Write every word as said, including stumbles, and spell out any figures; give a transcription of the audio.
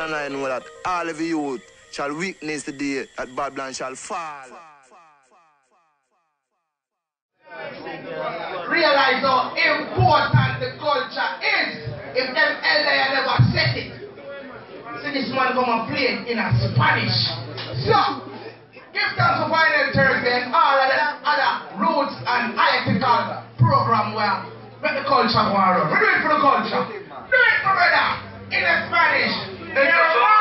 and I know that all of you youth shall witness the day that Babylon shall fall. Realize how important the culture is. If them elder never said it. See this man come and play it in a Spanish. So, give thanks for Final Thursday and all of the other roots and ethical program where make the culture go around. We do it for the culture. Do it for brother in the Spanish.